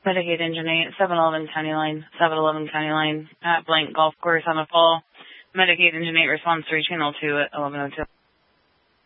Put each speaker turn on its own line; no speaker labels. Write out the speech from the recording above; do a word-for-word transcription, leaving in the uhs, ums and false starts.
Medicaid Engine eight, seven eleven County Line, seven eleven County Line, at Blank Golf Course on a fall. Medicaid Engine eight response three Channel two at eleven oh two.